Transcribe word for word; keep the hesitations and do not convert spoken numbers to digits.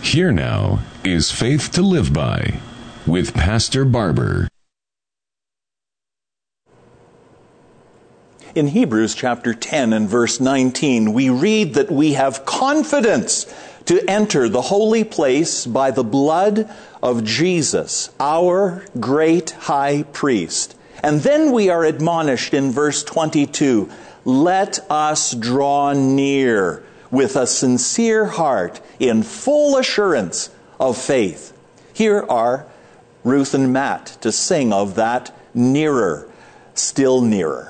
Here now is Faith to Live By with Pastor Barber. In Hebrews chapter ten and verse nineteen, we read that we have confidence to enter the holy place by the blood of Jesus, our great high priest. And then we are admonished in verse twenty-two, let us draw near with a sincere heart in full assurance of faith. Here are Ruth and Matt to sing of that nearer, still nearer.